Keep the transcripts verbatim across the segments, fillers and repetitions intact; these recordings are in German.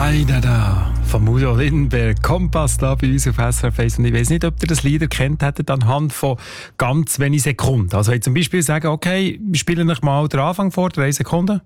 Da, da, da. Von Udo Lindenberg, Kompass da bei uns auf S R F eins. Und ich weiss nicht, ob ihr das Lied erkennt hättet anhand von ganz wenigen Sekunden. Also wenn ich zum Beispiel sagen, okay, wir spielen euch mal den Anfang vor, drei Sekunden.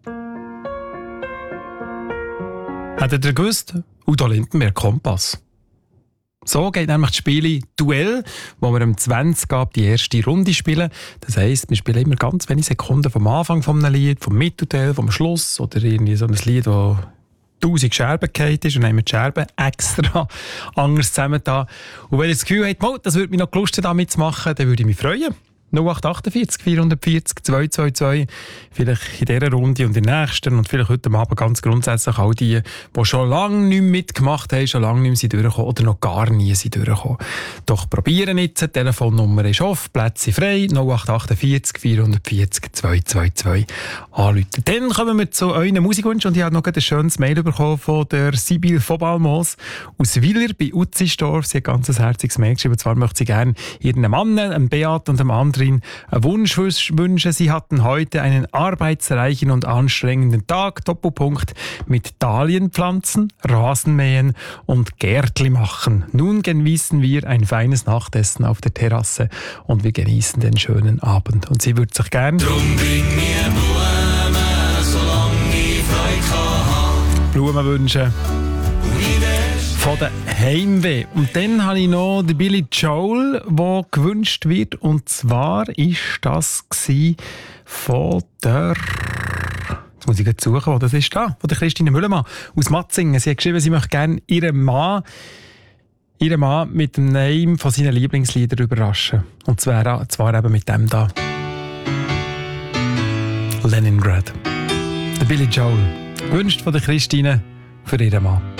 Hättet ihr gewusst? Udo Lindenberg, Kompass. So geht nämlich das Spiel Duell, wo wir am zwanzig ab die erste Runde spielen. Das heisst, wir spielen immer ganz wenige Sekunden vom Anfang von einem Lied, vom Mittelteil, vom Schluss oder irgendwie so ein Lied, das tausend Scherben gefallen ist und dann haben wir die Scherben extra anders zusammengetan. Und wenn ihr das Gefühl habt, das würde mich noch Lust haben, damit zu machen, dann würde ich mich freuen. null acht acht vier vier vier null zwei zwei zwei. Vielleicht in dieser Runde und in der nächsten und vielleicht heute Abend ganz grundsätzlich all die, die schon lange nicht mehr mitgemacht haben, schon lange nicht mehr durchgekommen oder noch gar nie sind durchgekommen. Doch probieren jetzt, die Telefonnummer ist offen, Plätze frei, null acht acht vier vier vier vier zwei zwei zwei anrufen. Dann kommen wir zu euren Musikwünschen und ich habe noch ein schönes Mail bekommen von der Sibyl von Balmos aus Willer bei Utzisdorf. Sie hat ein ganz herziges Mail geschrieben, und zwar möchte sie gerne ihren Mann, einem Beat und einem anderen einen Wunsch wünschen. Sie hatten heute einen arbeitsreichen und anstrengenden Tag. Doppelpunkt mit Dahlienpflanzen, Rasenmähen und Gärtli machen. Nun genießen wir ein feines Nachtessen auf der Terrasse und wir genießen den schönen Abend. Und sie würde sich gerne Drum bring mir Blumen, solange ich Freude kann. Blumen wünschen. Von der Heimweh. Und dann habe ich noch den Billy Joel, der gewünscht wird. Und zwar war das von der... Jetzt muss ich gleich suchen, wo das ist. Da, von der Christine Müllermann aus Matzingen. Sie hat geschrieben, sie möchte gerne ihren Mann, ihren Mann mit dem Namen von seinen Lieblingsliedern überraschen. Und zwar, zwar eben mit dem da. Leningrad. Der Billy Joel. Gewünscht von der Christine für ihren Mann.